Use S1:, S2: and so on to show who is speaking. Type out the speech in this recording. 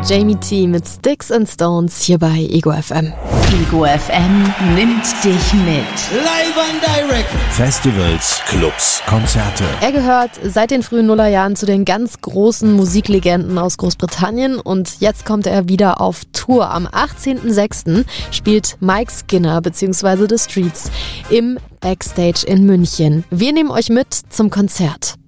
S1: Jamie T mit Sticks and Stones hier bei Ego FM.
S2: Ego FM nimmt dich mit.
S3: Live and direct.
S4: Festivals, Clubs, Konzerte.
S1: Er gehört seit den frühen Nullerjahren zu den ganz großen Musiklegenden aus Großbritannien und jetzt kommt er wieder auf Tour. Am 18.06. spielt Mike Skinner bzw. The Streets im Backstage in München. Wir nehmen euch mit zum Konzert.